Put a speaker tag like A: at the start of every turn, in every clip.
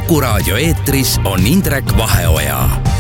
A: Kuku raadio eetris on Indrek Vaheoja.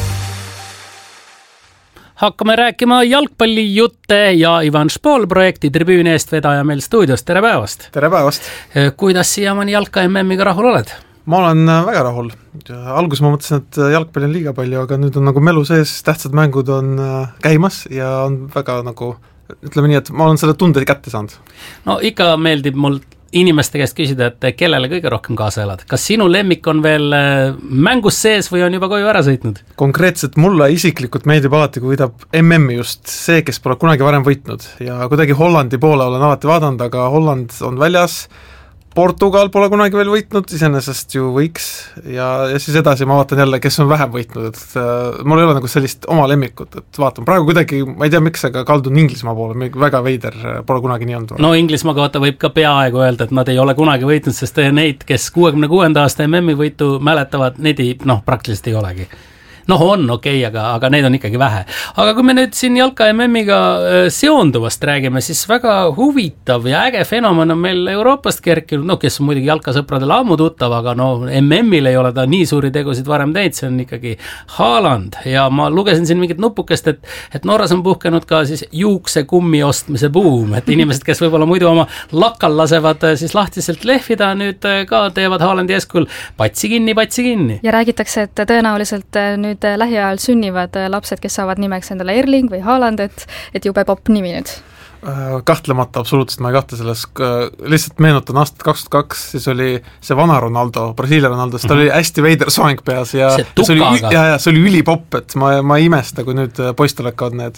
B: Hakkame rääkima jalgpallijutte ja Ivan Špol projekti Tribüüni eestvedaja meil stuudios. Tere päevast!
C: Tere päevast!
B: Kuidas siiamaani jalka MM-iga rahul oled?
C: Ma olen väga rahul. Alguses ma mõtlesin, et jalgpalli on liiga palju, aga nüüd on nagu melu sees, tähtsad mängud on käimas ja on väga nagu, ütleme nii, et ma olen selle tunde kätte saanud.
B: No ikka meeldib mul inimeste käest küsida, et kellele kõige rohkem kaasa elad. Kas sinu lemmik on veel mängus sees või on juba koju ära sõitnud?
C: Konkreetselt mulle isiklikult meeldib alati, kui võidab MM-i just see, kes pole kunagi varem võitnud. Ja kuidagi Hollandi poole olen alati vaadanud, aga Holland on väljas, Portugal pole kunagi veel võitnud, iseenesest ju võiks, ja siis edasi ma vaatan jälle, kes on vähem võitnud, et mul ei ole nagu sellist oma lemmikut, et vaatan, praegu kuidagi, ma ei tea miks, aga kaldun Inglismaa poole, väga veider, pole kunagi nii olnud.
B: No Inglismaa kohta võib ka peaaegu öelda, et nad ei ole kunagi võitnud, sest neid, kes 66. aasta MM-i võitu mäletavad, neid ei, praktiliselt ei olegi. On okei, aga neid on ikkagi vähe. Aga kui me nüüd siin jalka MM-iga seonduvast räägime, siis väga huvitav ja äge fenomen on meil Euroopast kerkinud, kes on muidugi jalkasõpradele ammu tuttav, aga MM-il ei ole ta nii suuri tegusid varem teinud, see on ikkagi Haaland. Ja ma lugesin siin mingit nupukest, et Norras on puhkenud ka siis juuksekummi ostmise buum, et inimesed, kes võib-olla muidu oma lakkal lasevad siis lahtiselt lehvida, nüüd ka teevad Haalandi eeskul patsi kinni.
D: Ja räägitakse, et tõenäoliselt nüüd lähiajal sünnivad lapsed, kes saavad nimeks endale Erling või Haaland, et jube popp nimi nüüd.
C: Kahtlemata, absoluutselt, ma ei kahtle selles, lihtsalt meenutan aastat 2002, siis oli see vana Ronaldo, Brasiilia Ronaldo, ta oli hästi veider soeng peas ja see oli ülipopp, et ma ei imesta, kui nüüd poistel hakkavad need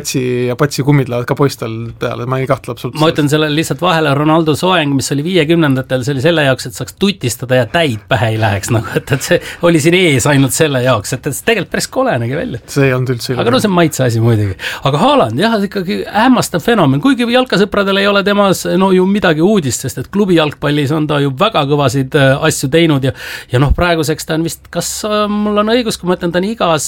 C: patsi kummid lähevad ka poistel peale, ma ei kahtle absoluutselt.
B: Ma ütlen selle lihtsalt vahele, Ronaldo soeng, mis oli 50-ndatel, see oli selle jaoks, et saaks tutistada ja täid pähe ei läheks, et see oli siin ees ainult selle jaoks, et tegelikult päris kole nägi välja.
C: See ei olnud üldse.
B: Aga see on maitse asi muidugi. Aga Haaland, jah, ikkagi ähmastav fenomen. Kuigi jalkasõpradel ei ole temas ju midagi uudist, sest et klubi jalgpallis on ta ju väga kõvasid asju teinud ja praeguseks ta on vist, kas mul on õigus, kui ma ütlen, ta on igas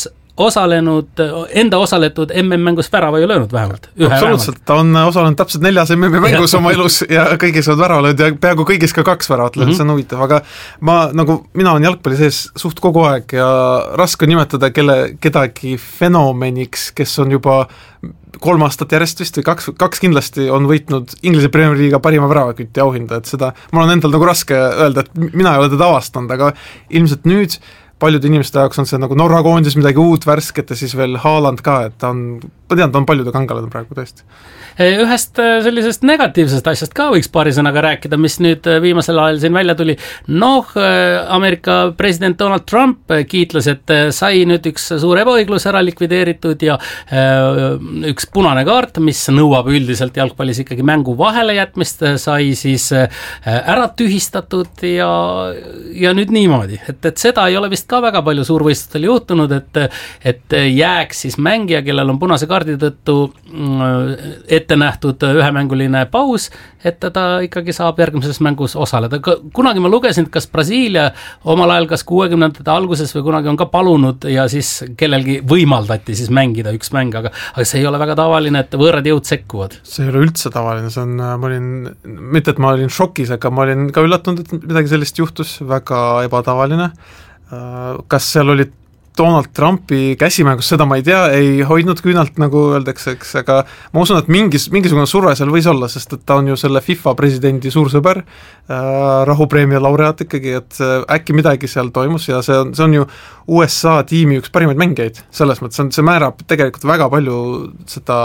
B: enda osaletud MM-mängus värava ju löönud vähemalt.
C: Absoluutselt, ta on osalenud täpselt 4 MM-mängus oma elus ja kõigis on värava löönud ja peaaegu kõigis ka 2 väravat löönud, see on huvitav, aga mina olen jalgpalli sees suht kogu aeg ja raske nimetada kedagi fenomeniks, kes on juba 3 aastat järjest vist või 2 kindlasti on võitnud Inglise Premier League'i parima väravakütti auhinda, et seda mul on endal nagu raske öelda, et mina ei ole teda avastanud, aga ilmselt nüüd paljude inimeste jaoks on see nagu Norra koondis midagi uut, värsket ja siis veel Haaland ka, et ta on paljude kangalad praegu tõesti.
B: Ühest sellisest negatiivsest asjast ka võiks paari sõnaga rääkida, mis nüüd viimasel ajal siin välja tuli. Ameerika president Donald Trump kiitles, et sai nüüd üks suur ebaõiglus ära likvideeritud ja üks punane kaart, mis nõuab üldiselt jalgpallis ikkagi mängu vahele jätmist, sai siis ära tühistatud ja nüüd niimoodi. Et seda ei ole vist ka väga palju suurvõistlustel juhtunud, et jääks siis mängija, kellel on punase kaardi tõttu ette nähtud ühemänguline paus, et ta ikkagi saab järgmises mängus osaleda. Kunagi ma lugesin, kas Brasiilia omal ajal kas 60-ndate alguses või kunagi on ka palunud ja siis kellelgi võimaldati siis mängida üks mäng, aga see ei ole väga tavaline, et võõrad jõud sekkuvad.
C: See ei ole üldse tavaline, mitte et ma olin šokis, aga ma olin ka üllatunud, et midagi sellist juhtus, väga ebatavaline. Kas seal oli Donald Trumpi käsimängus, seda ma ei tea, ei hoidnud küünalt, nagu öeldakse, eks, aga ma usun, et mingisugune surve seal võis olla, sest et ta on ju selle FIFA presidendi suursõber, rahupreemia laureaat ikkagi, et äkki midagi seal toimus ja see on ju USA tiimi üks parimaid mängijaid, selles mõttes see määrab tegelikult väga palju seda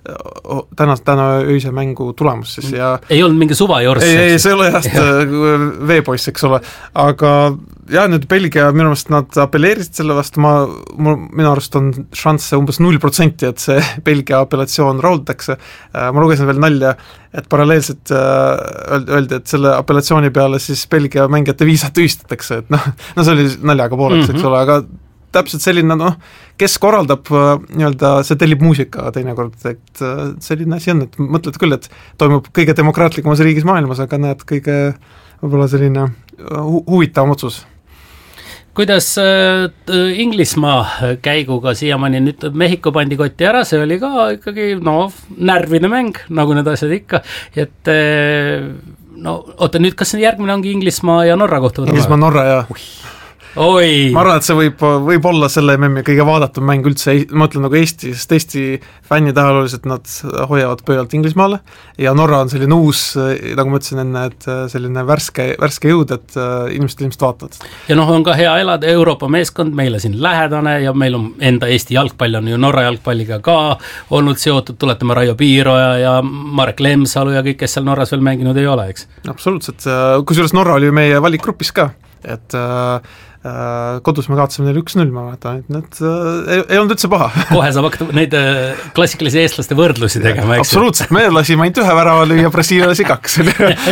C: täna öise mängu tulemus siis ja
B: ei olnud mingi suvajors.
C: Ei, see ei ole veepoiss, eks ole, aga ja nüüd Belgia, minu arust nad apelleerisid selle vastu, minu arust on šansse umbes 0%, et see Belgia apellatsioon rahuldakse. Ma lugesin veel nalja, et paralleelselt öeldi, et selle apellatsiooni peale siis Belgia mängijate viisad tühistatakse, et see oli naljaga pooleks, eks ole, aga täpselt selline, kes korraldab see tellib muusika teinekord, et selline asi on, et mõtled küll, et toimub kõige demokraatlikumas riigis maailmas, aga näed kõige võib-olla selline huvitavam otsus.
B: Kuidas Inglismaa käiguga siiamaani nüüd Mehhiko pandi kotti ära, see oli ka ikkagi närvide mäng, nagu need asjad ikka, et oota nüüd, kas järgmine ongi Inglismaa ja Norra kohtuvad?
C: Inglismaa, Norra ja
B: Oi.
C: Ma arvan, et see võib olla selle MM-i kõige vaadatum mäng üldse, ma ütlen nagu Eesti, sest Eesti fännid ajalooliselt nad hoiavad pööalt Inglismaale ja Norra on selline uus, nagu ma ütlesin enne, et selline värske jõud, et inimesed ilmselt vaatavad.
B: Ja on ka hea elada, Euroopa meeskond meile siin lähedane ja meil on enda Eesti jalgpall on ju Norra jalgpalliga ka olnud seotud, tuletame Raio Piiroja ja Marek Lemsalu ja kõik, kes seal Norras veel mänginud ei ole, eks?
C: Absoluutselt, kusjuures Norra oli meie valikgrupis ka, et kodus me kaotasime neile 1-0, ma mäletan, et need ei olnud üldse paha.
B: Kohe saab hakata neid klassikalisi eestlaste võrdlusi tegema, eks?
C: Absoluutselt, me lasime ainult 1 värava lüüa, Brasiilia lasi 2.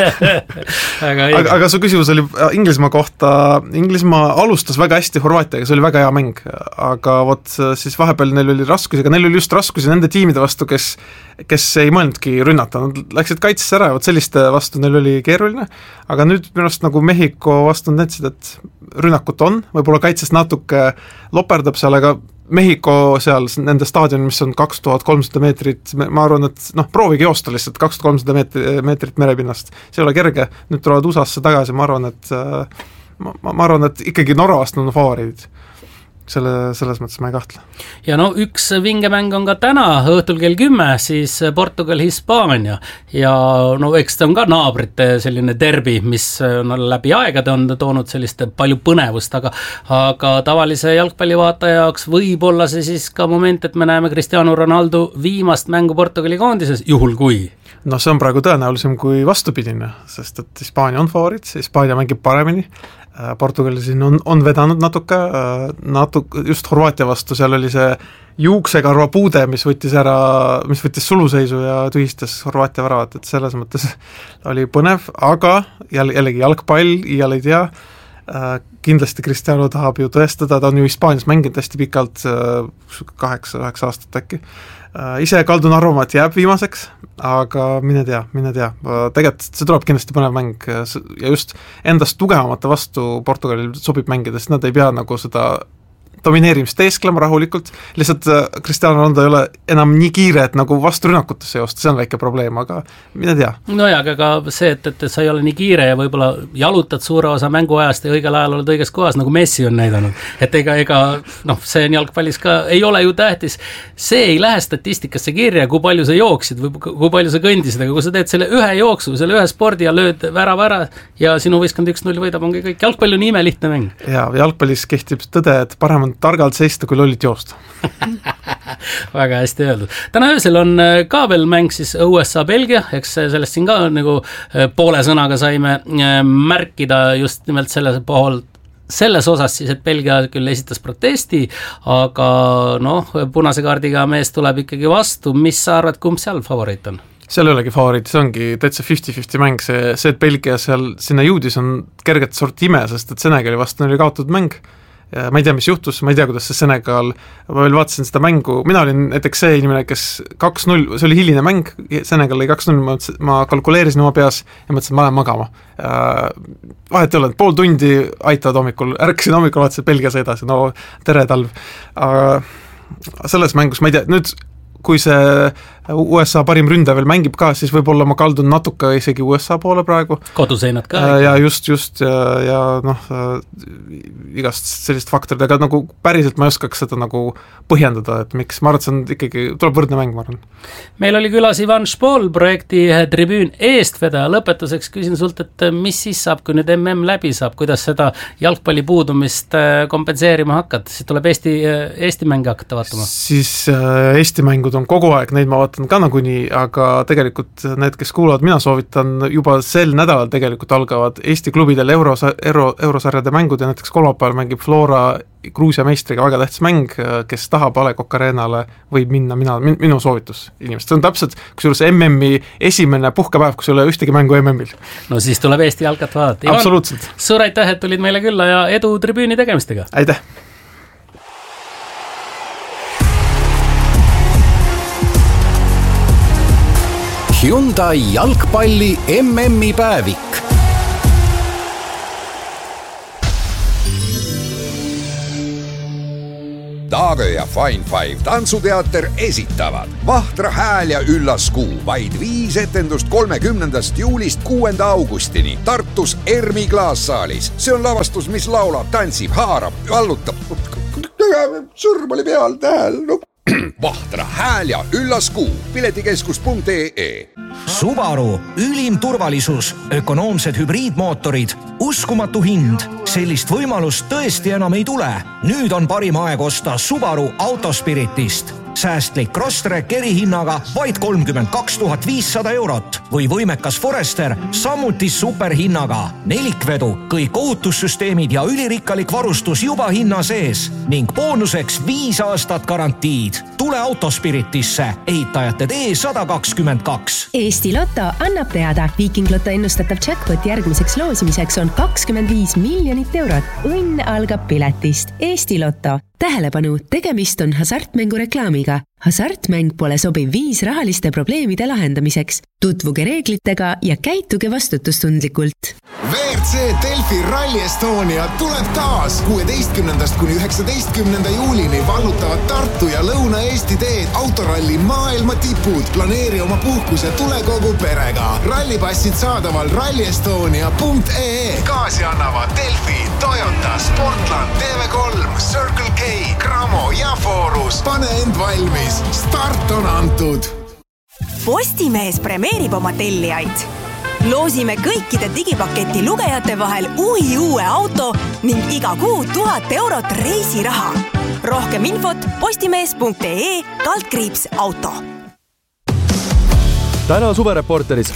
C: aga su küsimus oli Inglismaa kohta, Inglismaa alustas väga hästi Horvaatiaga, see oli väga hea mäng, aga vot siis vahepeal neil oli raskusi, aga neil oli just raskusi nende tiimide vastu, kes ei mõelnudki rünnata, nad läksid kaitsesse ära ja vot selliste vastu neil oli keeruline, aga nüüd minu arust nagu Mehhiko vastu näitasid, et rünnakut on, võib-olla kaitses natuke loperdab seal, aga Mehhiko seal nende staadion, mis on 2300 meetrit, ma arvan, et proovige joosta lihtsalt 2300 meetrit merepinnast, see ei ole kerge, nüüd tulevad USA-sse tagasi, ma arvan, et ikkagi Norra vastu on favoriidid. Selles mõttes ma ei kahtle. Ja
B: üks vingemäng on ka täna õhtul kell 10, siis Portugal-Hispaania ja eks ta on ka naabrite selline derbi, mis läbi aegade on toonud sellist palju põnevust, aga tavalise jalgpallivaataja jaoks võib olla see siis ka moment, et me näeme Cristiano Ronaldo viimast mängu Portugali koondises, juhul kui?
C: See on praegu tõenäolisem kui vastupidine, sest et Hispaania on favoriit, Hispaania mängib paremini, Portugali siin on vedanud natuke, just Horvaatia vastu, seal oli see juuksekarva puude, mis võttis suluseisu ja tühistas Horvaatia väravat, et selles mõttes oli põnev, aga jällegi jalgpall, iial ei tea, kindlasti Cristiano tahab ju tõestada, ta on ju Hispaanias mänginud hästi pikalt, 8-9 aastat äkki, ise kaldun arvama, et jääb viimaseks, aga mine tea, tegelikult see tuleb kindlasti põnev mäng ja just endast tugevamate vastu Portugalil sobib mängida, sest nad ei pea nagu seda domineerimist teesklema rahulikult, lihtsalt Cristiano Ronaldo ei ole enam nii kiire, et nagu vastu rünnakutesse joosta, see on väike probleem, aga mine tea.
B: Aga ka see, et sa ei ole nii kiire ja võib-olla jalutad suure osa mänguajast ja õigel ajal oled õiges kohas, nagu Messi on näidanud, et ega see on jalgpallis ka, ei ole ju tähtis, see ei lähe statistikasse kirja, kui palju sa jooksid või kui palju sa kõndisid, aga kui sa teed selle ühe jooksu, selle ühe spordi ja lööd värava ära ja sinu võistkond 1-0 võidab, ongi kõik, jalgpall on imelihtne mäng.
C: Ja jalgpallis kehtib tõde, et parem on targalt seista, kui lollit joosta.
B: Väga hästi öeldud. Täna öösel on ka veel mäng siis USA-Belgia, eks sellest siin ka nagu poole sõnaga saime märkida just nimelt selles osas siis, et Belgia küll esitas protesti, aga punase kaardiga mees tuleb ikkagi vastu, mis sa arvad, kumb seal favoriit on?
C: Seal ei olegi favoriit, see ongi täitsa 50-50 mäng, see, et Belgia sinna jõudis on kerget sorti ime, sest et Senegali vastu oli kaotatud mäng. Ma ei tea, mis juhtus, ma ei tea, kuidas see Senegal, ma veel vaatasin seda mängu, mina olin näiteks see inimene, kes 2-0, see oli hiline mäng, Senegal oli 2-0, ma kalkuleerisin oma peas ja mõtlesin, ma lähen magama. Vahet ei ole, pool tundi aitavad hommikul, ärkasin hommikul, vaatasin, et Belgia sõidas, tere talv. Selles mängus, ma ei tea, nüüd kui see USA parim ründaja veel mängib ka, siis võib-olla ma kaldun natuke isegi USA poole praegu.
B: Koduseinad ka.
C: Ja just ja igast sellist faktorid, aga nagu päriselt ma ei oskaks seda nagu põhjendada, et miks, ma arvan, et see on ikkagi, tuleb võrdne mäng, ma arvan.
B: Meil oli külas Ivan Špol, projekti Tribüün eestvedaja, lõpetuseks küsin sult, et mis siis saab, kui nüüd MM läbi saab, kuidas seda jalgpalli puudumist kompenseerima hakkad, siis tuleb Eesti mänge hakata vaatama? Siis
C: Eesti mängud on kogu aeg, neid ma vaatan ka nagunii, aga tegelikult need, kes kuulavad, mina soovitan juba sel nädalal tegelikult algavad Eesti klubidel eurosarjade mängud ja näiteks kolmapäeval mängib Flora Gruusia meistriga väga tähtis mäng, kes tahab A Le Coq Arenale, võib minna, minu soovitus inimest. See on täpselt, kusjuures MM-i esimene puhkepäev, kus ei ole ühtegi mängu MM-il.
B: No siis tuleb Eesti jalkat vaadata.
C: Absoluutselt.
B: Suur aitäh, et tulid meile külla ja edu Tribüüni tegemistega.
C: Aitäh!
A: Hyundai jalgpalli MM-i päevik.
E: Daagö ja Fine Five tantsuteater esitavad Vahtra hääl ja üllas kuu. Vaid 5 etendust 30. juulist 6. augustini Tartus Ermi klaassaalis. See on lavastus, mis laulab, tantsib, haarab, vallutab. Sõrm oli peal, tähel. Vahtra hääl ja üllas kuu. Piletikeskus.ee.
F: Subaru, ülim turvalisus, ökonoomsed hübriidmootorid, uskumatu hind. Sellist võimalust tõesti enam ei tule. Nüüd on parim aeg osta Subaru Autospiritist. Säästlik Crosstrek erihinnaga vaid 32 500 eurot või võimekas Forester samuti superhinnaga. Nelikvedu, kõik ohutussüsteemid ja ülirikkalik varustus juba hinna sees ning boonuseks 5 aastat garantiid. Tule Autospiritisse, ehitajate tee 122.
G: Eesti Lotto annab teada. Viking Lotto ennustatav jackpot järgmiseks loosimiseks on 25 miljonit eurot. Õnn algab piletist. Eesti Lotto. Tähelepanu, tegemist on hasartmängu reklaamiga. Hasartmäng pole sobiv viis rahaliste probleemide lahendamiseks. Tutvuge reeglitega ja käituge vastutustundlikult.
H: WRC Delfi Rally Estonia tuleb taas 16. kuni 19. juulini vallutavad Tartu ja Lõuna-Eesti teed autoralli maailma tipud. Planeeri oma puhkuse tule kogu perega. Rallipassid saadaval rallyestonia.ee. Kaasi annavad Delfi, Toyota, Sportland, TV3, Circle K, Cramo ja Forus. Pane end valmis. Start on antud.
I: Postimees premeerib oma tellijaid. Loosime kõikide digipaketi lugejate vahel uue auto ning iga kuu 1000 eurot reisiraha. Rohkem infot postimees.ee/auto.
J: Täna suvereporteris.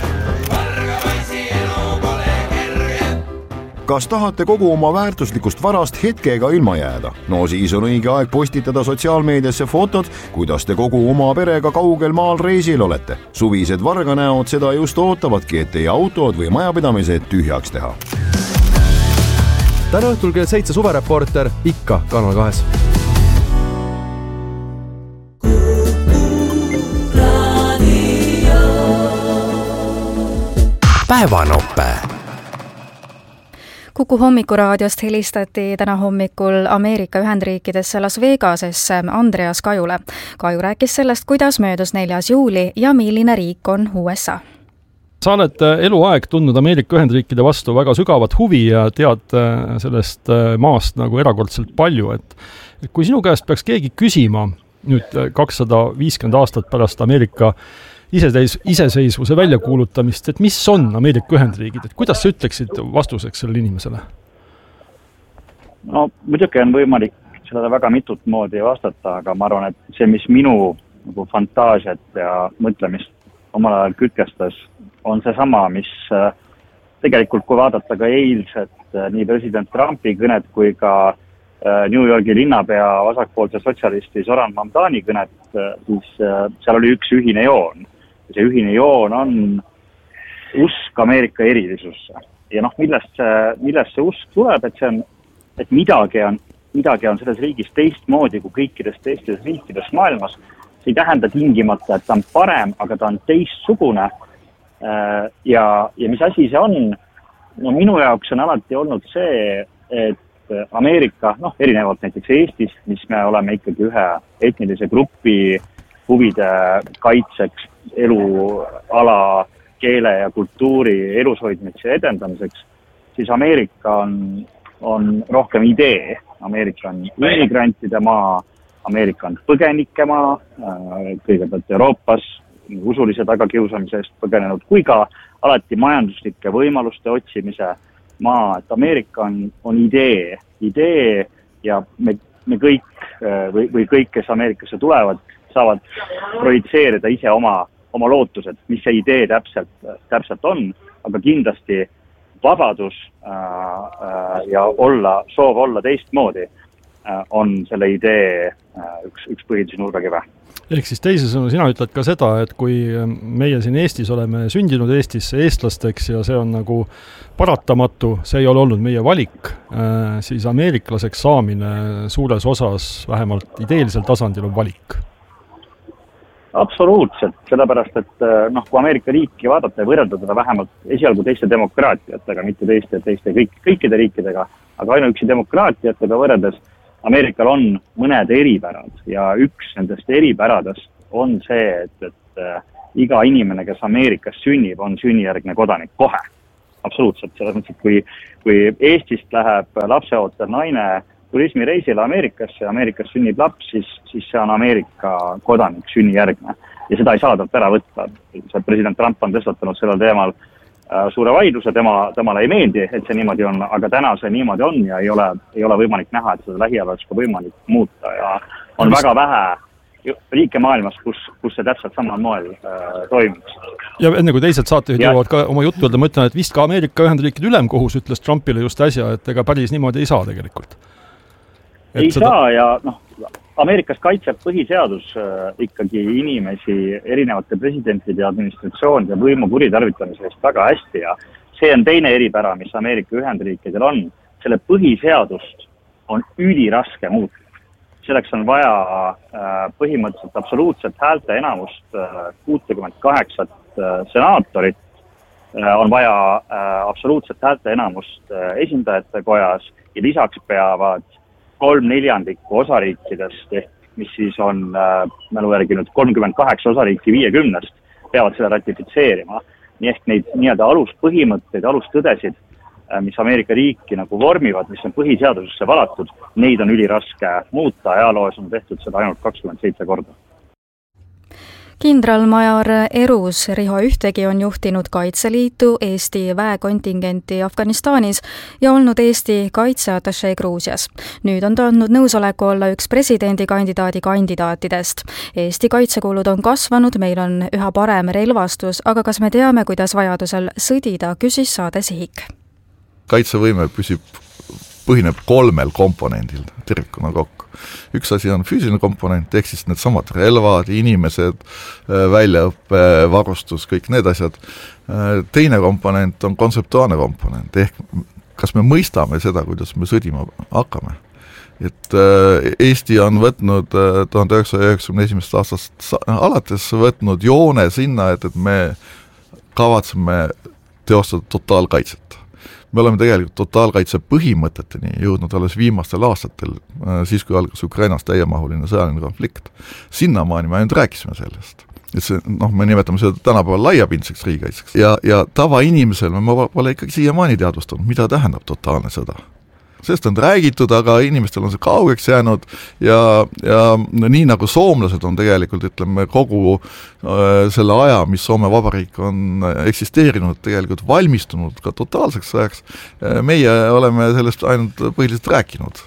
J: Kas tahate kogu oma väärtuslikust varast hetkega ilma jääda? No siis on õige aeg postitada sotsiaalmeediasse fotod, kuidas te kogu oma perega kaugel maal reisil olete. Suvised varganäod seda just ootavadki, et teie autod või majapidamised tühjaks teha. Täna õhtul kell 7 suvereporter ikka Kanal 2.
A: Päevanope.
D: Kuku hommikuraadiost helistati täna hommikul Ameerika Ühendriikidesse Las Vegasesse Andreas Kajule. Kaju rääkis sellest, kuidas möödus 4. juuli ja milline riik on USA.
K: Sa oled eluaeg tundnud Ameerika Ühendriikide vastu väga sügavat huvi ja tead sellest maast nagu erakordselt palju. Et kui sinu käest peaks keegi küsima nüüd 250 aastat pärast Ameerika iseseisvuse väljakuulutamist, et mis on Ameerika Ühendriigid, et kuidas sa ütleksid vastuseks sellele inimesele?
L: No muidugi on võimalik sellele väga mitut moodi vastata, aga ma arvan, et see, mis minu nagu fantaasiat ja mõtlemist omal ajal kütkestas, on see sama, mis tegelikult kui vaadata ka eilset nii president Trumpi kõnet kui ka New Yorgi linnapea vasakpoolse sotsialisti Zoran Mamdani kõnet, siis seal oli üks ühine joon. See ühine joon on usk Ameerika erilisusse. Ja millest see usk tuleb, et see on, et midagi on selles riigis teistmoodi kui kõikides teistes riikides maailmas. See ei tähenda tingimata, et ta on parem, aga ta on teistsugune. Ja mis asi see on? No minu jaoks on alati olnud see, et Ameerika, erinevalt näiteks Eestis, mis me oleme ikkagi ühe etnilise grupi huvide kaitseks, eluala, keele ja kultuuri elushoidmise edendamiseks, siis Ameerika on rohkem idee. Ameerika on immigrantide maa, Ameerika on põgenike maa, kõigepealt Euroopas usulise tagakiusamise eest põgenenud, kui ka alati majanduslike võimaluste otsimise maa, et Ameerika on idee ja me kõik või kõik, kes Ameerikasse tulevad, saavad projitseerida ise oma lootused, mis see idee täpselt on, aga kindlasti vabadus ja soov olla teistmoodi on selle idee üks põhilisi nurgakive.
K: Ehk siis teisisõnu, sina ütled ka seda, et kui meie siin Eestis oleme sündinud Eestisse eestlasteks ja see on nagu paratamatu, see ei ole olnud meie valik, siis ameeriklaseks saamine suures osas vähemalt ideelisel tasandil on valik.
L: Absoluutselt, sellepärast, et kui Ameerika riiki vaadata ja võrrelda teda vähemalt esialgu teiste demokraatiatega, mitte teiste kõikide riikidega, aga ainuüksi demokraatiatega võrreldes Ameerikal on mõned eripärad ja üks nendest eripäradest on see, et iga inimene, kes Ameerikas sünnib, on sünnijärgne kodanik kohe. Absoluutselt, selles mõttes, et kui Eestist läheb lapseootel naine turismireisile Ameerikasse ja Ameerikas sünnib laps, siis see on Ameerika kodanik sünnijärgne ja seda ei saa talt ära võtta. President Trump on tõstatanud sellel teemal suure vaidluse, temale ei meeldi, et see niimoodi on, aga täna see niimoodi on ja ei ole võimalik näha, et seda lähiajal oleks ka võimalik muuta ja on väga vähe riike maailmas, kus see täpselt samal moel toimus. Ja
K: enne kui teised saatejuhid jõuavad ka oma juttu öelda, ma ütlen, et vist ka Ameerika Ühendriikide ülemkohus ütles Trumpile just äsja, et ega päris niimoodi ei saa tegelikult.
L: Ei saa ja Ameerikas kaitseb põhiseadus ikkagi inimesi erinevate presidentide ja administratsioonide võimu kuritarvitamise eest väga hästi ja see on teine eripära, mis Ameerika Ühendriikidel on. Selle põhiseadust on üliraske muuta. Selleks on vaja põhimõtteliselt absoluutset häälte enamust 68 senaatorit, on vaja absoluutset häälte enamust esindajate kojas ja lisaks peavad 3/4 osariikidest, mis siis on mälu järgi nüüd 38 osariiki 50-st, peavad selle ratifitseerima. Nii ehk neid nii-öelda aluspõhimõtteid, alustõdesid, mis Ameerika riiki nagu vormivad, mis on põhiseadusesse valatud, neid on üliraske muuta. Ajaloos on tehtud seda ainult 27 korda.
D: Kindralmajor Erus Riho Ühtegi on juhtinud Kaitseliitu, Eesti väekontingenti Afganistanis ja olnud Eesti kaitseatašee Gruusias. Nüüd on ta andnud nõusoleku olla üks presidendikandidaadi kandidaatidest. Eesti kaitsekulud on kasvanud, meil on üha parem relvastus, aga kas me teame, kuidas vajadusel sõdida, küsis saade Sihik.
M: Kaitsevõime põhineb 3 komponendil tervikuna kokku. Üks asi on füüsiline komponent, ehk siis need samad relvad, inimesed, väljaõppe, varustus, kõik need asjad. Teine komponent on kontseptuaalne komponent, ehk kas me mõistame seda, kuidas me sõdima hakkame. Et Eesti on võtnud 1991. aastast alates võtnud joone sinna, et me kavatseme teostada totaalkaitset. Me oleme tegelikult totaalkaitse põhimõteteni jõudnud alles viimastel aastatel, siis kui algas Ukrainas täiemahuline sõjaline konflikt. Sinnamaani me ainult rääkisime sellest. Et see, me nimetame seda tänapäeval laiapindseks riigikaitseks. Ja tavainimesel me pole ikkagi siiamaani teadvustanud, mida tähendab totaalne sõda. Sellest on räägitud, aga inimestel on see kaugeks jäänud ja nii nagu soomlased on tegelikult, ütleme, kogu selle aja, mis Soome Vabariik on eksisteerinud, tegelikult valmistunud ka totaalseks sõjaks, meie oleme sellest ainult põhiliselt rääkinud.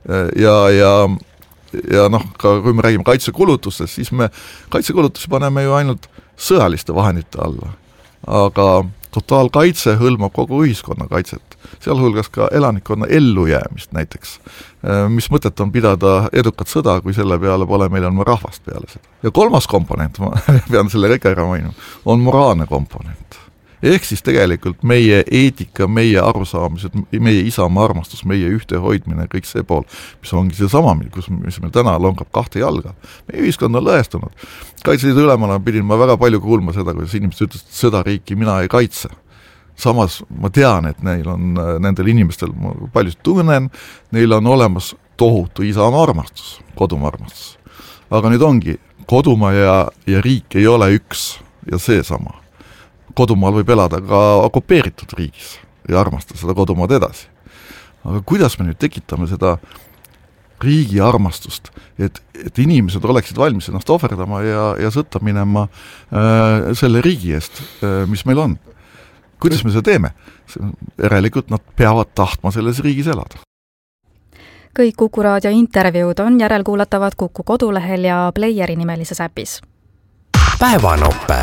M: Ja ka kui me räägime kaitsekulutustest, siis me kaitsekulutusi paneme ju ainult sõjaliste vahendite alla. Aga totaalkaitse hõlmab kogu ühiskonna kaitset, sealhulgas ka elanikkonna ellujäämist näiteks. Mis mõtet on pidada edukat sõda, kui selle peale pole meil on rahvast peale seda. Ja 3. komponent, ma pean selle kõik ära mainima, on moraalne komponent. Ehk siis tegelikult meie eetika, meie arusaamised, meie isamaa armastus, meie ühtehoidmine, kõik see pool, mis ongi see sama, mis meil täna lonkab 2 jalga. Meie ühiskond on lõhestunud. Kaitseliidu ülemana pidin ma väga palju kuulma seda, kuidas inimesed ütlesid, et seda riiki mina ei kaitse. Samas ma tean, et nendel inimestel, ma paljusid tunnen, neil on olemas tohutu isamaa armastus, kodumaa armastus. Aga nüüd ongi, kodumaa ja riik ei ole üks ja see sama. Kodumaal võib elada ka okupeeritud riigis ja armastada seda kodumaad edasi. Aga kuidas me nüüd tekitame seda riigi armastust, et inimesed oleksid valmis ennast ohverdama ja sõtta minema selle riigi eest, mis meil on? Kuidas me seda teeme? Järelikult nad peavad tahtma selles riigis elada.
D: Kõik Kuku raadio intervjuud on järelkuulatavad Kuku kodulehel ja Playeri nimelises äpis.
A: Päevanope.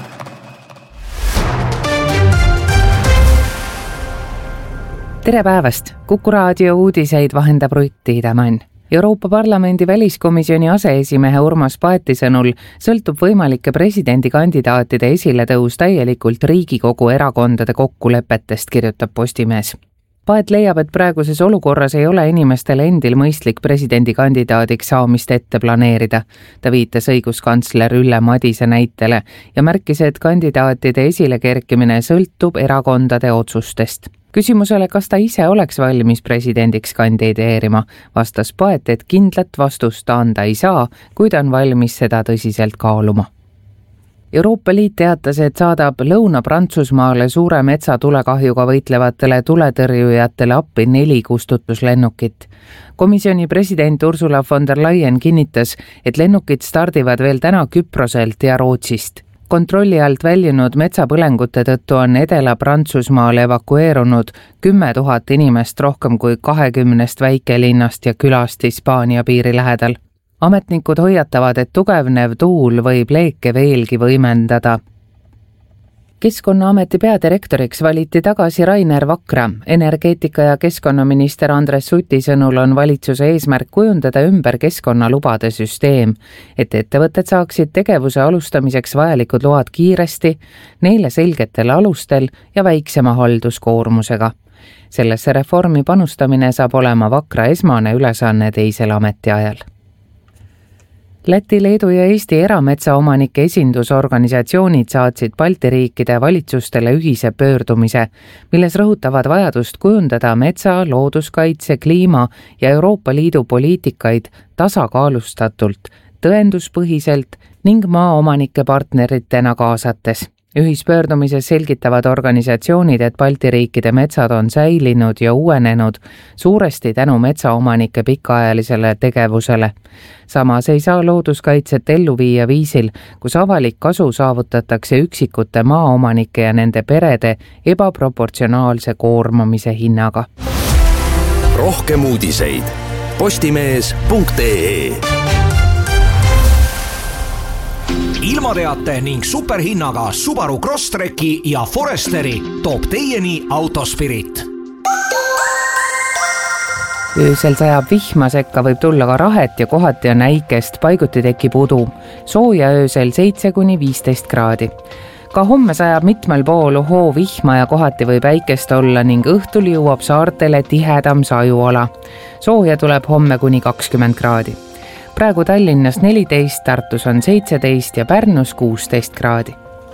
N: Tere päevast! Kuku raadio uudiseid vahendab Rutt Tiidemann. Euroopa Parlamendi väliskomisjoni aseesimehe Urmas Paeti sõnul sõltub võimalike presidendikandidaatide esiletõus täielikult Riigikogu erakondade kokkulepetest, kirjutab Postimees. Paet leiab, et praeguses olukorras ei ole inimestel endil mõistlik presidendikandidaadiks saamist ette planeerida. Ta viitas õiguskantsler Ülle Madise näitele ja märkis, et kandidaatide esilekerkimine sõltub erakondade otsustest. Küsimusele, kas ta ise oleks valmis presidendiks kandideerima, vastas Paet, et kindlat vastust ta anda ei saa, kuid on valmis seda tõsiselt kaaluma. Euroopa Liit teatas, et saadab Lõuna-Prantsusmaale suure metsatulekahjuga võitlevatele tuletõrjujatele appi 4 kustutuslennukit. Komisjoni president Ursula von der Leyen kinnitas, et lennukid stardivad veel täna Küproselt ja Rootsist. Kontrolli alt väljunud metsapõlengute tõttu on Edela-Prantsusmaale evakueerunud 10 000 inimest rohkem kui 20 väikelinnast ja külast Hispaania piiri lähedal. Ametnikud hoiatavad, et tugevnev tuul võib leeke veelgi võimendada. Keskkonnaameti peadirektoriks valiti tagasi Rainer Vakra. Energeetika- ja keskkonnaminister Andres Suti sõnul on valitsuse eesmärk kujundada ümber keskkonnalubade süsteem, et ettevõtted saaksid tegevuse alustamiseks vajalikud load kiiresti, neile selgetel alustel ja väiksema halduskoormusega. Sellesse reformi panustamine saab olema Vakra esmane ülesanne teisel ametiajal. Läti, Leedu ja Eesti erametsaomanike esindusorganisatsioonid saatsid Balti riikide valitsustele ühise pöördumise, milles rõhutavad vajadust kujundada metsa, looduskaitse, kliima ja Euroopa Liidu poliitikaid tasakaalustatult, tõenduspõhiselt ning maaomanike partneritena kaasates. Ühispöördumises selgitavad organisatsioonid, et Balti riikide metsad on säilinud ja uuenenud suuresti tänu metsaomanike pikaajalisele tegevusele. Samas ei saa looduskaitset ellu viia viisil, kus avalik kasu saavutatakse üksikute maaomanike ja nende perede ebaproportsionaalse koormamise hinnaga.
A: Rohkem uudiseid postimees.ee.
F: Ilmateate ning superhinnaga Subaru Crosstreki ja Foresteri toob teieni Autospirit.
N: Öösel sajab vihma, sekka võib tulla ka rahet ja kohati on äikest, paiguti tekib udu. Sooja öösel 7–15 kraadi. Ka homme sajab mitmel pool vihma ja kohati võib äikest olla ning õhtul jõuab saartele tihedam sajuala. Sooja tuleb homme kuni 20 kraadi. Praegu Tallinnas 14, Tartus on 17 ja Pärnus 16 kraadi.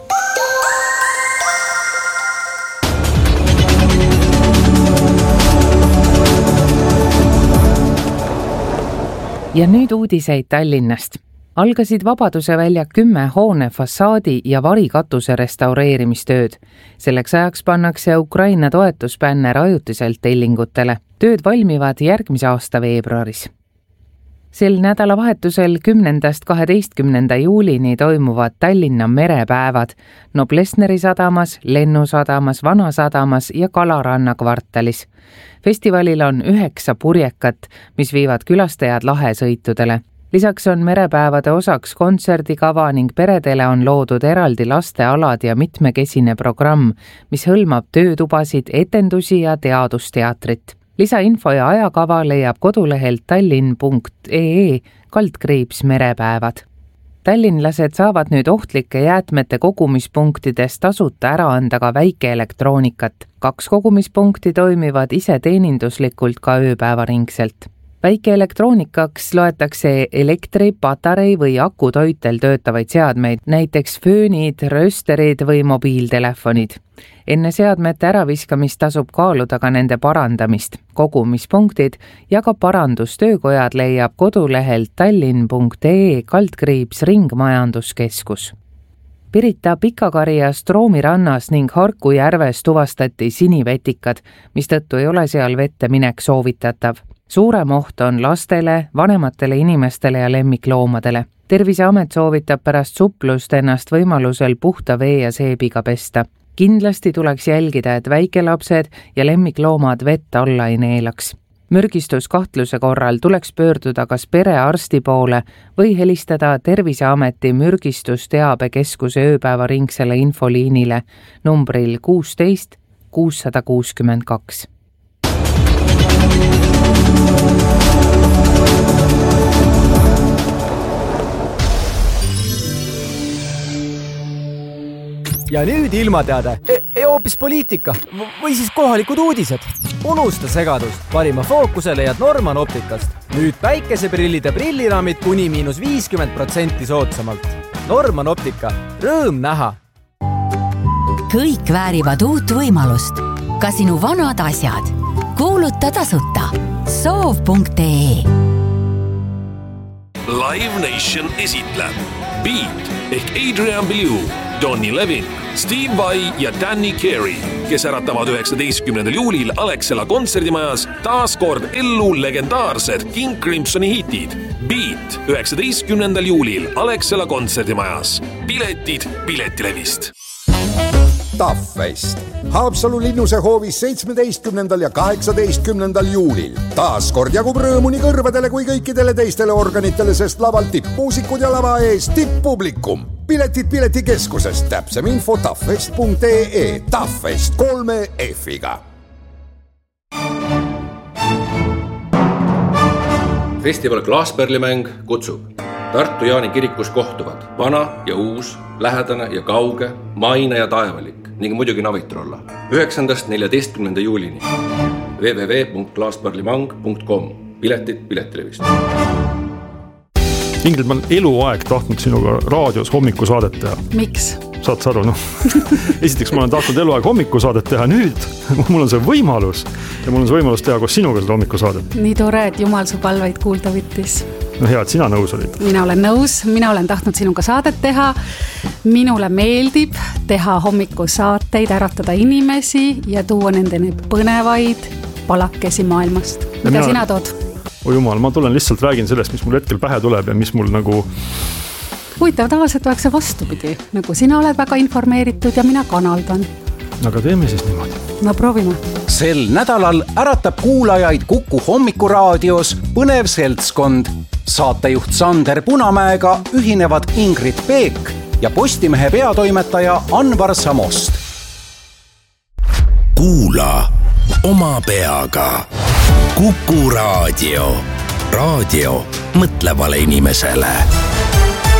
N: Ja nüüd uudiseid Tallinnast. Algasid Vabaduse välja 10 hoone fassaadi ja varikatuse restaureerimistööd. Selleks ajaks pannakse Ukraina toetusbänner ajutiselt tellingutele. Tööd valmivad järgmise aasta veebruaris. Sel nädalavahetusel 10.–12. juulini toimuvad Tallinna merepäevad Noblessneri sadamas, Lennusadamas, Vanasadamas ja Kalaranna kvartalis. Festivalil on 9 purjekat, mis viivad külastajad lahesõitudele. Lisaks on merepäevade osaks kontserdikava ning peredele on loodud eraldi lastealad ja mitmekesine programm, mis hõlmab töötubasid, etendusi ja teadusteatrit. Lisainfo ja ajakava leiab kodulehelt tallinn.ee/merepäevad. Tallinlased saavad nüüd ohtlike jäätmete kogumispunktides tasuta ära anda ka väikeelektroonikat. 2 kogumispunkti toimivad iseteeninduslikult ka ööpäevaringselt. Väikeelektroonikaks loetakse elektri, patarei või akutoitel töötavaid seadmeid, näiteks föönid, röösterid või mobiiltelefonid. Enne seadmete äraviskamist tasub kaaluda ka nende parandamist. Kogumispunktid ja ka parandustöökojad leiab kodulehelt tallinn.ee/ringmajanduskeskus. Pirita, Pikakari ja Stroomi rannas ning Harku järves tuvastati sinivetikad, mistõttu ei ole seal vette minek soovitatav. Suurem oht on lastele, vanematele inimestele ja lemmikloomadele. Terviseamet soovitab pärast suplust ennast võimalusel puhta vee ja seebiga pesta. Kindlasti tuleks jälgida, et väikelapsed ja lemmikloomad vett alla ei neelaks. Mürgistuskahtluse korral tuleks pöörduda kas perearsti poole või helistada Terviseameti mürgistusteabekeskuse ööpäevaringsele infoliinile numbril 16 662.
O: Ja nüüd ilmateade, hoopis poliitika või siis kohalikud uudised. Unusta segadus, parima fookuse leiad Norman Optikast. Nüüd päikeseprillide prilliraamid kuni –50% soodsamalt. Norman Optika, rõõm näha!
P: Kõik väärivad uut võimalust. ka sinu vanad asjad. Kuuluta tasuta soov.ee.
Q: Live Nation esitleb Beat ehk Adrian Belew, Donny Levin, Steve Vai ja Danny Carey, kes äratavad 19. juulil Alexela kontserdimajas taas kord ellu legendaarsed King Crimsoni hitid. Beat 19. juulil Alexela kontserdimajas. Piletid Piletilevist.
E: Taffest. Haapsalu linnuse hoovis 17. ja 18. juulil. Taas kord jagub rõõmu nii kõrvadele kui kõikidele teistele organitele, sest laval tippmuusikud ja lava ees tipppublikum. Piletid Piletikeskusest. Täpsem info taffest.ee. Taffest 3 F-iga.
R: Festival Klaaspärlimäng kutsub. Tartu Jaani kirikus kohtuvad vana ja uus, lähedane ja kauge, maine ja taevalik ning muidugi Navitrolla. 9.–14. juulini. www.klaaspärlimang.com. Piletid Piletilevist.
K: Ingrid, ma olen eluaeg tahtnud sinuga raadios hommikusaadet teha.
S: Miks?
K: Saad sa aru, Esiteks ma olen tahtnud eluaeg hommikusaadet teha, nüüd mul on see võimalus ja mul on see võimalus teha koos sinuga seda hommikusaadet.
S: Nii tore, et Jumal su palveid kuulda võttis.
K: No hea, et sina nõus olid.
S: Mina olen nõus, mina olen tahtnud sinuga saadet teha. Minule meeldib teha hommikusaateid, äratada inimesi ja tuua nendeni põnevaid palakesi maailmast. Mida sina tood?
K: O jumal, ma tulen lihtsalt räägin sellest, mis mul hetkel pähe tuleb ja mis mul nagu...
S: Huvitav, tavaliselt oleks see vastupidi. Nagu sina oled väga informeeritud ja mina kanaldan.
K: Aga teeme siis niimoodi.
S: No proovime.
T: Sel nädalal äratab kuulajaid Kuku hommikuraadios põnev seltskond. Saatejuht Sander Punamäega ühinevad Ingrid Peek ja Postimehe peatoimetaja Anvar Samost.
A: Kuula oma peaga. Kuku raadio. Raadio mõtlevale inimesele.